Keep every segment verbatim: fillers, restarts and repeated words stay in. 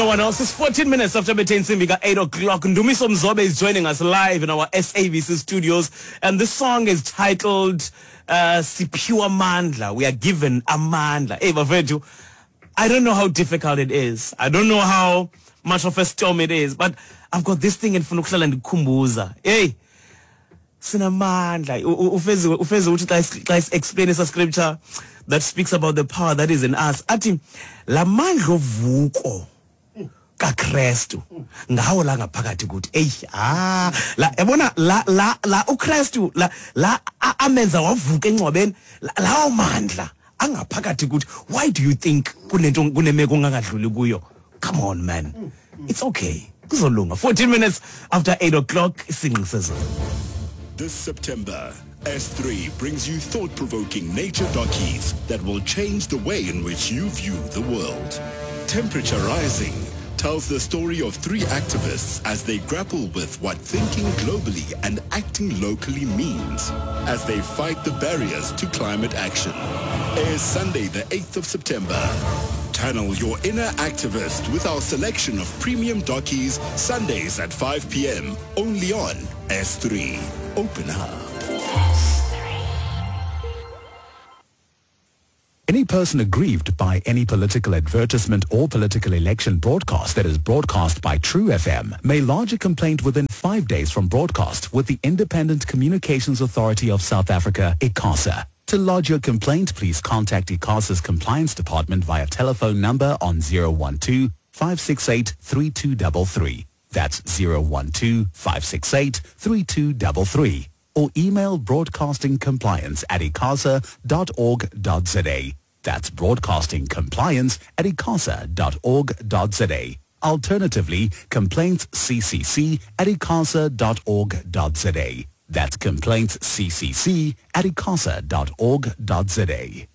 No one else. It's fourteen minutes after between Simvika eight o'clock. Ndumiso Mzobe is joining us live in our S A B C studios. And this song is titled uh, Siphiwa Mandla. We are given Amandla. Hey, Bafethu, I don't know how difficult it is. I don't know how much of a storm it is. But I've got this thing in Funukshala and Kumbuza. Hey, Sinamandla. Ufeze uthi guys explain a scripture that speaks about the power that is in us. Ati, la mandla vuko. Ka Kristu ngawo la ngaphakathi kuthi eh ah la yabona la la la uKristu la la amenza wavuka engcwabeni lawo mandla angaphakathi kuthi. Why do you think kunento kunemeko ongangadluli kuyo? Come on, man, it's okay, kuzolunga. fourteen minutes after eight o'clock. Singing This September, S three brings you thought-provoking nature dockies that will change the way in which you view the world. Temperature Rising tells the story of three activists as they grapple with what thinking globally and acting locally means as they fight the barriers to climate action. Airs Sunday the eighth of September. Channel your inner activist with our selection of premium dockies Sundays at five p.m. only on S three. Open Hub. Any person aggrieved by any political advertisement or political election broadcast that is broadcast by True F M may lodge a complaint within five days from broadcast with the Independent Communications Authority of South Africa, ICASA. To lodge your complaint, please contact ICASA's Compliance Department via telephone number on zero one two, five six eight, three two three three. That's zero one two, five six eight, three two three three. Or email broadcastingcompliance at icasa dot org dot za. That's broadcastingcompliance at icasa dot org dot za. Alternatively, complaints C C C at icasa dot org dot za. That's complaints C C C at icasa dot org dot za.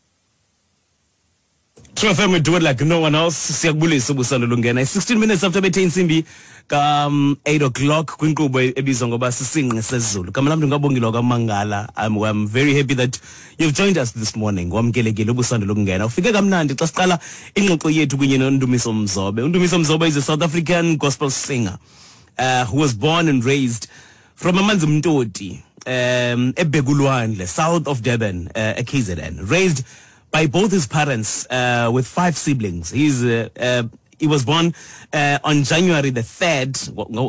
True F M, we do it like no one else. Siyakubulisa ubusando lungena. sixteen minutes after bethe insimbi ka um, eight o'clock kwinkqubo ebizwa ngoba sisinqe sezulu. Kama lamntu ngabongilwa kwamangala. I'm, I'm very happy that you've joined us this morning. Wamkelekile ubusando lungena. Ufike kamnandi xa siqala ingxoxo yethu kunye noNdumiso Mzobe. uNdumiso Mzobe is a South African gospel singer uh, who was born and raised from Amanzi Mtoti, um, eBhekulwandle, south of Durban, uh, at K Z N. Raised by both his parents, uh, with five siblings. He's uh, uh, he was born uh, on January the third.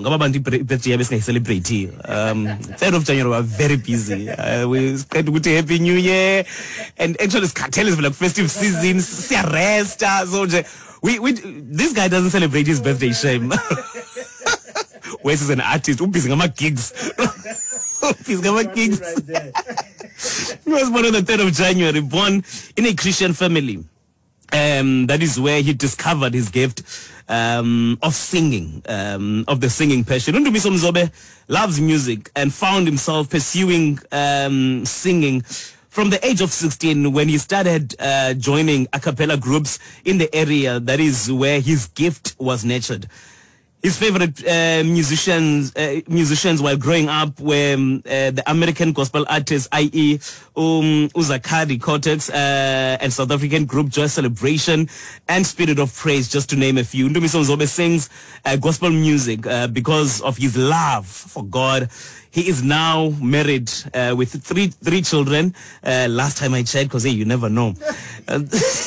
Um, third of January, we are very busy. Uh, we tried to go to Happy New Year, and actually, it's cartel is like festive season. So we we this guy doesn't celebrate his birthday. Shame. Wes is an artist. Who busy my gigs? He's got my gigs. He was born on the third of January, born in a Christian family. Um, that is where he discovered his gift um, of singing, um, of the singing passion. Ndumiso Mzobe loves music and found himself pursuing um, singing from the age of sixteen when he started uh, joining a cappella groups in the area. That is where his gift was nurtured. His favorite uh, musicians uh, musicians while growing up were um, uh, the American gospel artists, that is. Um, Uzakadi Cortex, uh, and South African group Joy Celebration and Spirit of Praise, just to name a few. Ndumiso Mzobe sings uh, gospel music uh, because of his love for God. He is now married uh, with three three children. Uh, last time I checked, because hey, you never know. Uh,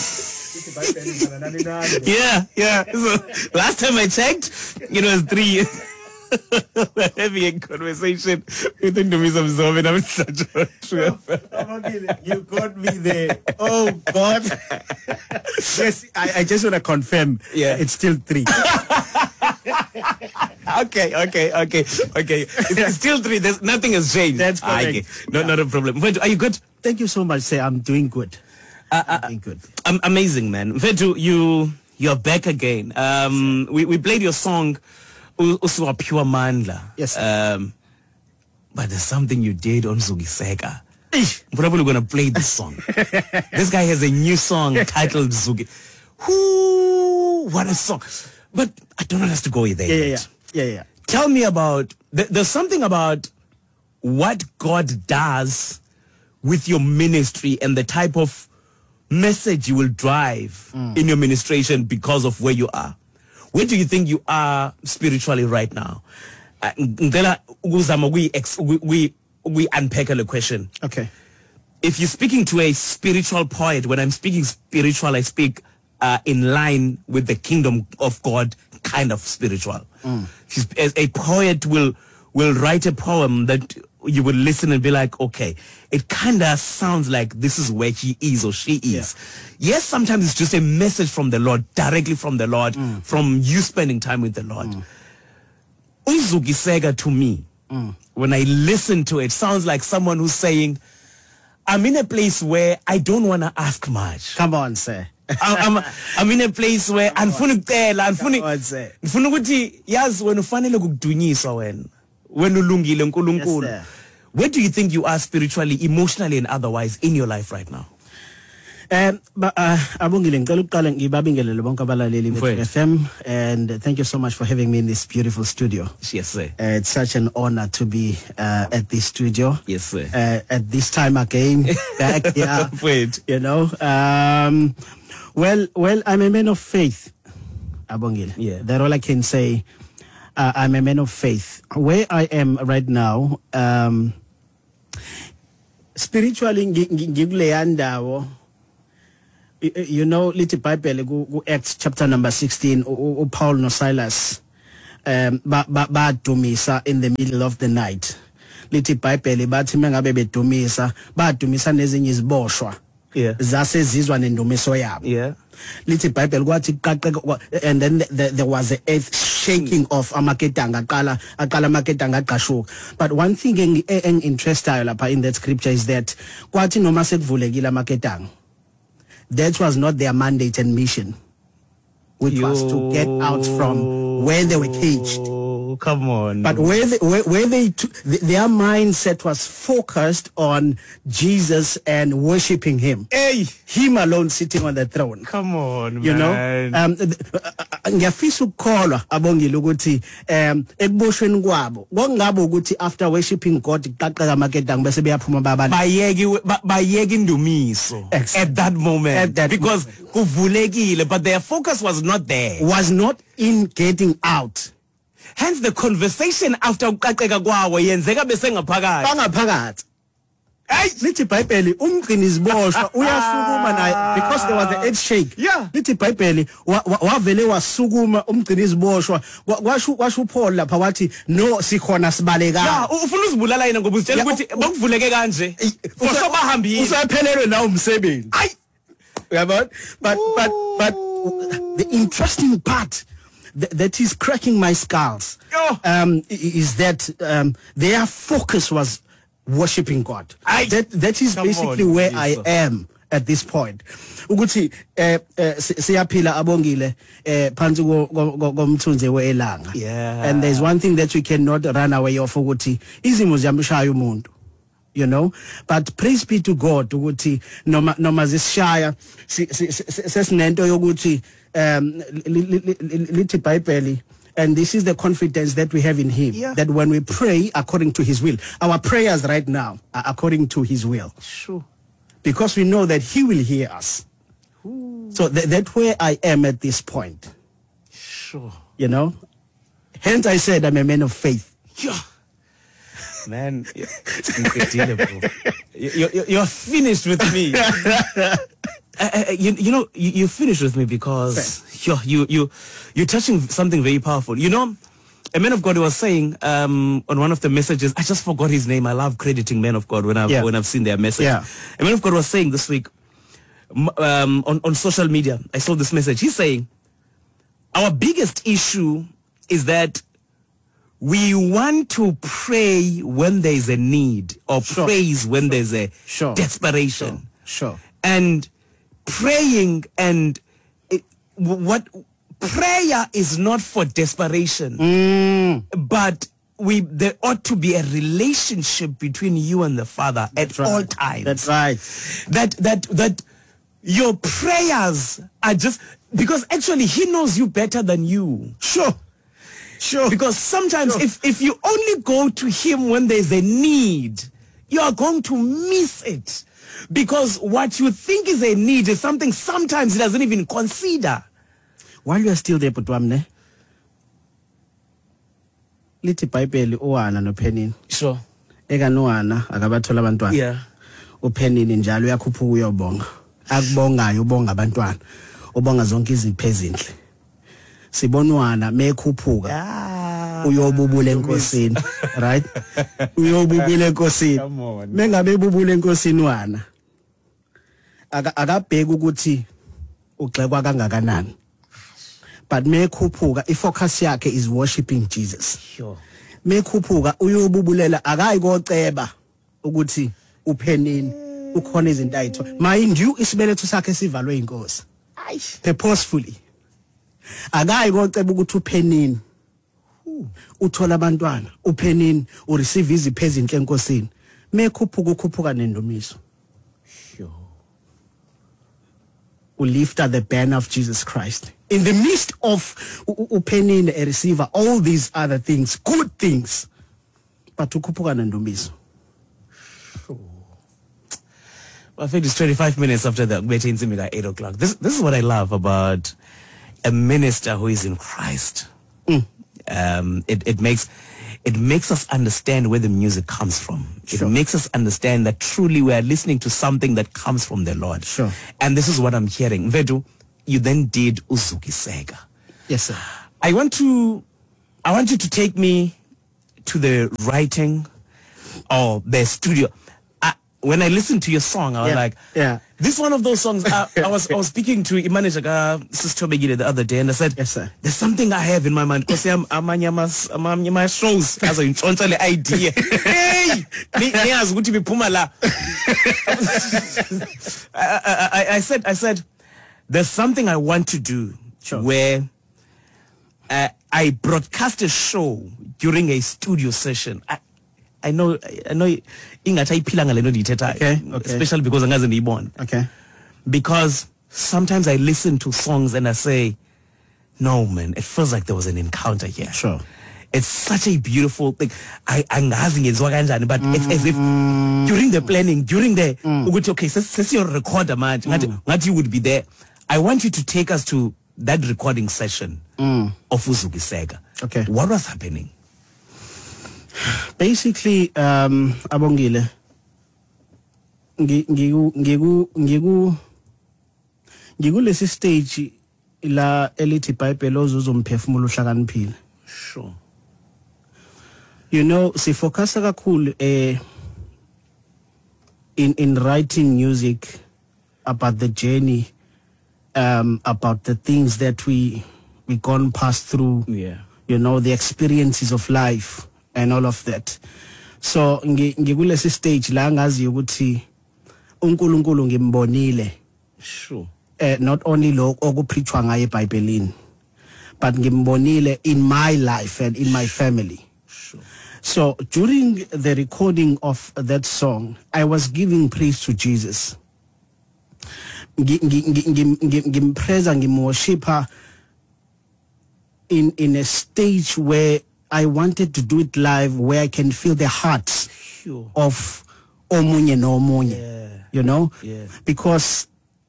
yeah, yeah. So last time I checked, it was three. We're having a conversation with Ndumiso Mzobe. I'm such a true. You got me there. Oh God. Yes, I, I just want to confirm. Yeah, it's still three. okay, okay, okay, okay. It's still three. There's nothing has changed. That's correct. Okay. No, yeah. Not a problem. Wait, are you good? Thank you so much. Say, I'm doing good. Uh, uh, I'm doing good. Um, amazing, man. Vedu, you you're back again. Um, we we played your song, Siphiwa Mandla. Yes. Um, but there's something you did on Zugiseka. I'm probably gonna play this song. This guy has a new song titled Zugi. Whoo, what a song! But I don't want us to go there. Yeah, yeah, yet. yeah, yeah, yeah. Tell me about. Th- there's something about what God does with your ministry and the type of message you will drive mm. in your ministration because of where you are. Where do you think you are spiritually right now? Uh, ngicela ukuzama ukuyi ex- we we we unpack the question. Okay. If you're speaking to a spiritual poet, when I'm speaking spiritual, I speak uh, in line with the kingdom of God kind of spiritual. Mm. She's, as a poet will will write a poem that you would listen and be like, okay, it kind of sounds like this is where he is or she is. Yeah. Yes, sometimes it's just a message from the Lord, directly from the Lord, mm. from you spending time with the Lord. Mm. Uzukisega to me, mm. when I listen to it, sounds like someone who's saying, I'm in a place where I don't want to ask much. Come on, sir. I'm, I'm, I'm in a place where anfuna ukucela anfuna on, sir. ngifuna ukuthi yazi wena ufanele ukudunyiswa wena wena ulungile uNkulunkulu. Yes, sir. Where do you think you are spiritually, emotionally and otherwise in your life right now? Um, but uh, Abongile, ngicela ukuqala ngibabingelele bonke abalaleli Mfowethu. be F M, and thank you so much for having me in this beautiful studio. Yes, sir. Uh, it's such an honor to be uh, at this studio. Yes, sir. Uh, at this time again, back here. Wait. You know, um, well, well, I'm a man of faith, Abongile. Yeah. That's all I can say. Uh, I'm a man of faith. Where I am right now, um, spiritually, ngikuleya ndawo. You know, little Bible, go Acts chapter number sixteen, o Paul no Silas, um, ba ba ba dumisa in the middle of the night. Little Bible, bathi mengabe bedumisa, ba dumisa nezinye iziboshwa. Yeah. Zase zizwa nendumiso yabo. Yeah. Little Bible kwathi qaqe, and then the, the, there was the earth shaking off amaketanga aqala aqala amaketanga aqashuka. But one thing eng eng interestayo lapha in that scripture is that kwathi noma sekuvulekile amaketanga, that was not their mandate and mission, which Yo. was to get out from where they were caged. Come on. But where they, where, where they took, th- their mindset was focused on Jesus and worshiping Him. Hey, Him alone sitting on the throne. come on, You man. know, um, ngiyafisa ukukholwa Abongile ukuthi um ekuboshweni kwabo kwangabo ukuthi after worshiping God qaqeka amaketanga bese beyaphuma babani. Bayeki we- ba- bayeki indumiso Ex- at that moment At that because kuvulekile, but their focus was not there. Was not in getting out. Hence the conversation after ukuqaqeka kwawo yenzeka bese ngaphakathi. Bangaphakathi. Hey, Lithi iBhayibheli umgcini iziboshwa uyasukuma naye because there was the earth shake. Yeah. Lithi iBhayibheli wa- wa- wavele wasukuma umgcini iziboshwa wa- washo washo uPaul lapha wathi no sikhona yeah, sibaleka. u- ufuna uzibulala yena ngoba uzitshela Yeah, ukuthi u- bakuvuleke kanje. Fosho bahambile. Usaphelelwe na umsebenzi. Ay, Yabona? But but but the interesting part th- that is cracking my skulls Oh. um, i- is that um, their focus was worshiping God. Aye. That that is Come basically on, where Jesus. I am at this point. Ukuthi eh eh, si- siyaphila Abongile eh phansi ko- ko- ko- komthunzi weelanga. Yeah. And there's one thing that we cannot run away of ukuthi izimo ziyamshaya umuntu. You know, but praise be to God ukuthi noma noma zisishaya sesinento yokuthi um lithi iBhayibheli, and this is the confidence that we have in Him, Yeah. that when we pray according to His will, our prayers right now are according to His will, sure. because we know that He will hear us. So th- that's where I am at this point, Sure. you know. Hence I said I'm a man of faith. Yeah. Man, you're, you're, you're finished with me. uh, uh, you, you know, you, you're finished with me because you're, you, you, you're touching something very powerful. You know, a man of God was saying um, on one of the messages, I just forgot his name. I love crediting men of God when I've, Yeah. when I've seen their message. Yeah. A man of God was saying this week m- um, on, on social media, I saw this message. He's saying, our biggest issue is that we want to pray when there's a need, or Sure. praise when there's a Sure. desperation. Sure. And praying and it, w- what prayer is not for desperation, Mm. but we there ought to be a relationship between you and the Father at right. all times. That's right. That that that your prayers are just because actually He knows you better than you. Sure. Sure. Because sometimes Sure. if, if you only go to Him when there's a need, you are going to miss it. Because what you think is a need is something sometimes He doesn't even consider. While you are still there, Putwamne, lithi iBhayibheli uwana noPhenini. Sure. Eka nowana akabathola abantwana. Yeah. uPhenini njalo uyakhuphuka uyobonga. Akubongayo ubonga abantwana. Ubonga zonke izipho ezinhle. Sibona uwana mekhuphuka. Uyobubula enkosini, right? Uyobubula enkosini. Come on. Mengabe ebubula enkosini wana. Aka akabheka ukuthi ugxekwa kangakanani. But mekhuphuka ifocus yakhe is worshiping Jesus. Sure. Mekhuphuka uyobubulela akayi koceba ukuthi uPhenini ukhona izinto ayitho. Mind you isibeletho sakhe sivalwe inkosi. Purposefully. Akayi koceba ukuthi uPhenini uthola abantwana, uPhenini u receive izipho ezinhle enkosini. Mekhuphuka ukhuphuka nendumiso. Sure. We lift up the banner of Jesus Christ. In the midst of uPhenini a receiver all these other things, good things. But ukhuphuka nendumiso. I think it's twenty-five minutes after the meeting at eight o'clock. This this is what I love about a minister who is in Christ. Mm. Um, it, it makes it makes us understand where the music comes from. Sure. It makes us understand that truly we are listening to something that comes from the Lord. Sure. And this is what I'm hearing. Vedu, you then did Uzukiseka. Yes, sir. I want to I want you to take me to the writing or the studio. I, when I listened to your song, I was Yeah, like, yeah. This is one of those songs. I, I was I was speaking to Imane Jaga Sister Begide the other day, and I said, Yes, sir. There's something I have in my mind because I'm I'm I'm my shows as a introntal idea. Hey, niyazi ukuthi biphuma la. I, I, I said I said there's something I want to do. Sure. Where uh, I broadcast a show during a studio session. I, I know, I know, ingathi ayiphilanga lento ndiyithethayo. Okay, okay. Especially because angaze ndiyibone. Okay. Because sometimes I listen to songs and I say, no man, it feels like there was an encounter here. Sure. It's such a beautiful thing. I angazi ngenziwa kanjani, but it's as if during the planning, during the ukuthi okay, since you're a recorder manje, ngathi ngathi you would be there. I want you to take us to that recording session Mm. of Uzukiseka. Okay. What was happening? Basically, um, Abongile, ngiku ngiku ngiku ngiku lesi stage la elithi iBhayibheli ozuzomphefumulo uhlakaniphile. Sure. You know, si focus kakhulu eh in in writing music about the journey, um about the things that we we gone past through. Yeah. You know, the experiences of life and all of that. So ngikulesi stage la ngazi ukuthi uNkulunkulu ngimbonile. Sure. Uh, not only lo okupreachwa ngaye eBhayibhelini, but ngimbonile in my life and in my family. Sure. So during the recording of that song, I was giving praise to Jesus. Ngimpreza ngimworshipa in in a stage where I wanted to do it live, where I can feel the hearts Sure. of omunye no omunye. Yeah. You know? Yeah. Because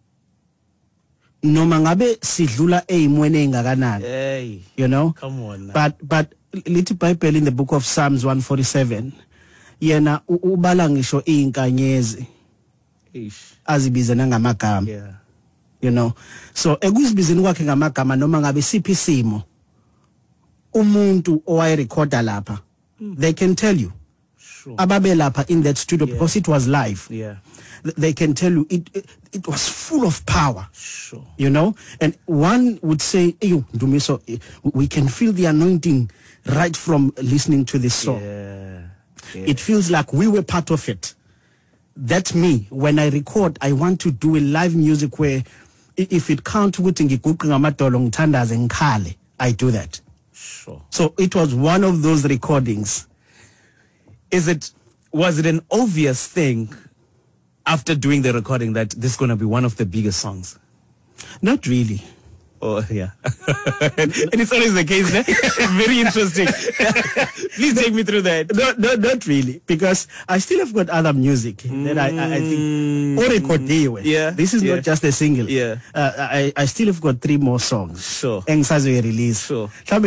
noma ngabe sidlula ezimweni engakanani, Hey. you know? Come on now. But but little Bible in the book of Psalms one forty-seven, yena u- ubala ngisho izinkanyezi Ish. azibiza ngamagama. Yeah. You know, so ekuzibizeni kwakhe ngamagama noma ngabe siphi isimo umuntu owayerecorda lapha, they can tell you Sure. ababe lapha in that studio, Yeah. because it was live. Yeah. Th- they can tell you it, it it was full of power. Sure. You know, and one would say, "Eyo, Ndumiso, eh, we can feel the anointing right from listening to this song. Yeah. Yeah. It feels like we were part of it." That's me. When I record, I want to do a live music where i- if it can't ukuthi ngiguqe ngamadolo ngithandaze ngikhale, I do that. Sure. So it was one of those recordings. Is it, was it an obvious thing after doing the recording that this is going to be one of the biggest songs? Not really. Oh, yeah. and, and it's always the case, né? Very interesting. Please take me through that. No, no, not really, because I still have got other music mm. that I, I, I think. Or recorded. Yeah. This is yeah. not just a single. Yeah. Uh, I, I still have got three more songs. Sure. Engisazo release. Sure.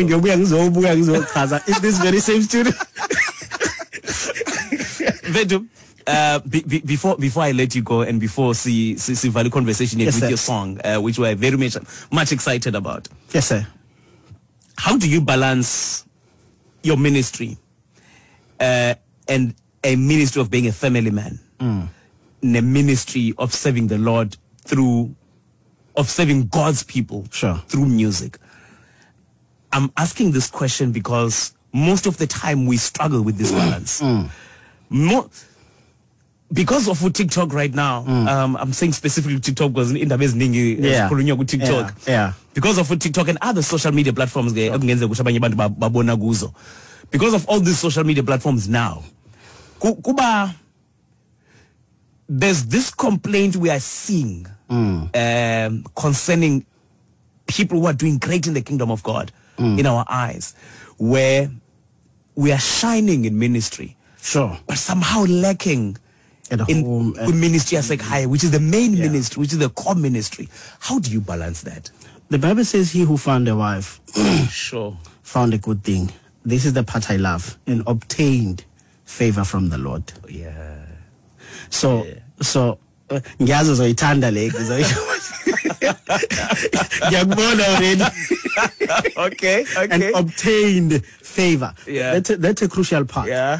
Is this very same studio? Vedu, uh, be, be, before before I let you go and before see see, see value conversation yes, with sir. your song, uh, which we're very much much excited about. Yes, sir. How do you balance your ministry uh, and a ministry of being a family man, mm. and a ministry of serving the Lord through, of serving God's people sure. through music? I'm asking this question because most of the time we struggle with this balance. Mm. More, because of TikTok right now, mm. um, I'm saying specifically TikTok because in the best yeah. TikTok. Yeah. yeah. Because of TikTok and other social media platforms, sure. because of all these social media platforms now, Kuba, there's this complaint we are seeing mm. um, concerning people who are doing great in the kingdom of God mm. in our eyes, where we are shining in ministry. Sure. But somehow lacking At in home, uh, ministry as like high, which is the main yeah. ministry, which is the core ministry. How do you balance that? The Bible says he who found a wife sure found a good thing. This is the part I love, and obtained favor from the Lord. Yeah. So yeah. so ngiyazi uzoyithanda le ngiyakubona already. Okay, okay. And obtained favor. Yeah. That's a, that's a crucial part. Yeah.